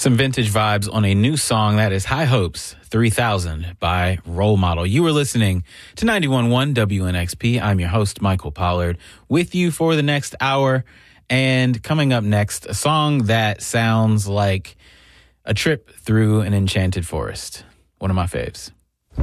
Some vintage vibes on a new song that is High Hopes 3000 by Role Model. You are listening to 91.1 WNXP. I'm your host, Michael Pollard, with you for the next hour. And coming up next, a song that sounds like a trip through an enchanted forest. One of my faves.